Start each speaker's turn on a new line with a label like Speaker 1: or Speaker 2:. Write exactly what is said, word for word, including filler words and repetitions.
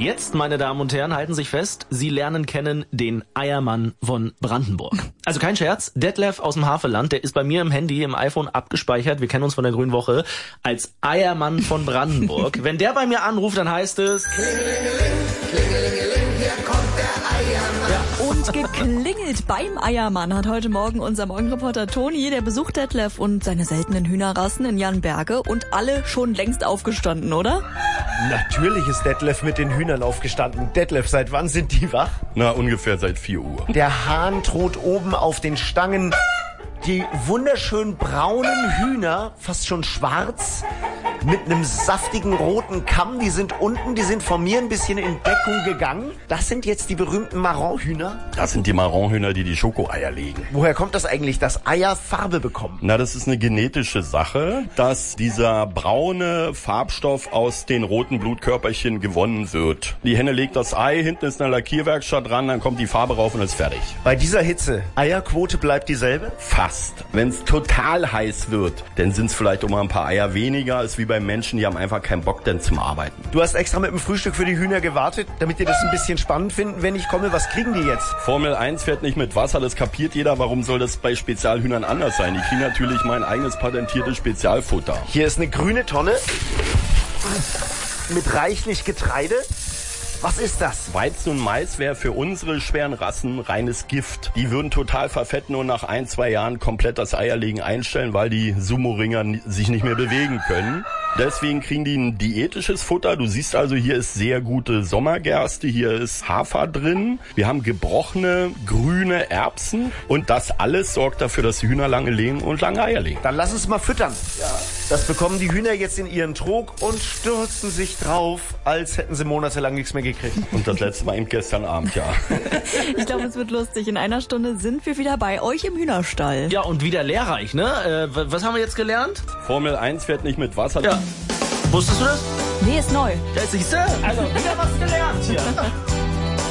Speaker 1: Jetzt, meine Damen und Herren, halten sich fest, Sie lernen kennen den Eiermann von Brandenburg. Also kein Scherz, Detlef aus dem Havelland, der ist bei mir im Handy, im iPhone abgespeichert, wir kennen uns von der Grünen Woche, als Eiermann von Brandenburg. Wenn der bei mir anruft, dann heißt es... Klingelingeling, klingelingeling, hier kommt der Eiermann.
Speaker 2: Ja. Und geklingelt beim Eiermann hat heute Morgen unser Morgenreporter Toni, der besucht Detlef und seine seltenen Hühnerrassen in Janberge und alle schon längst aufgestanden, oder?
Speaker 3: Natürlich ist Detlef mit den Hühnern aufgestanden. Detlef, seit wann sind die wach?
Speaker 4: Na, ungefähr seit vier Uhr.
Speaker 3: Der Hahn thront oben auf den Stangen. Die wunderschön braunen Hühner, fast schon schwarz, mit einem saftigen roten Kamm, die sind unten, die sind von mir ein bisschen in Deckung gegangen. Das sind jetzt die berühmten Marronhühner.
Speaker 4: Das sind die Marronhühner, die die Schokoeier legen.
Speaker 3: Woher kommt das eigentlich, dass Eier Farbe bekommen?
Speaker 4: Na, das ist eine genetische Sache, dass dieser braune Farbstoff aus den roten Blutkörperchen gewonnen wird. Die Henne legt das Ei, hinten ist eine Lackierwerkstatt dran, dann kommt die Farbe rauf und ist fertig.
Speaker 3: Bei dieser Hitze, Eierquote bleibt dieselbe?
Speaker 4: Fast. Wenn es total heiß wird, dann sind es vielleicht auch mal ein paar Eier weniger. Ist wie bei Menschen, die haben einfach keinen Bock denn zum Arbeiten.
Speaker 3: Du hast extra mit dem Frühstück für die Hühner gewartet, damit die das ein bisschen spannend finden. Wenn ich komme, was kriegen die jetzt?
Speaker 4: Formel eins fährt nicht mit Wasser, das kapiert jeder. Warum soll das bei Spezialhühnern anders sein? Ich kriege natürlich mein eigenes patentiertes Spezialfutter.
Speaker 3: Hier ist eine grüne Tonne mit reichlich Getreide. Was ist das?
Speaker 4: Weizen und Mais wäre für unsere schweren Rassen reines Gift. Die würden total verfetten und nach ein, zwei Jahren komplett das Eierlegen einstellen, weil die Sumo-Ringer sich nicht mehr bewegen können. Deswegen kriegen die ein diätisches Futter. Du siehst also, hier ist sehr gute Sommergerste, hier ist Hafer drin. Wir haben gebrochene, grüne Erbsen. Und das alles sorgt dafür, dass die Hühner lange legen und lange Eier legen.
Speaker 3: Dann lass uns mal füttern. Ja. Das bekommen die Hühner jetzt in ihren Trog und stürzen sich drauf, als hätten sie monatelang nichts mehr gekriegt.
Speaker 4: Und das letzte Mal eben gestern Abend, ja.
Speaker 2: Ich glaube, es wird lustig. In einer Stunde sind wir wieder bei euch im Hühnerstall.
Speaker 1: Ja, und wieder lehrreich, ne? Äh, was haben wir jetzt gelernt?
Speaker 4: Formel eins fährt nicht mit Wasser.
Speaker 1: Ja. Wusstest du das?
Speaker 2: Nee, ist neu.
Speaker 1: Ja, siehst du? Also, wieder was gelernt hier.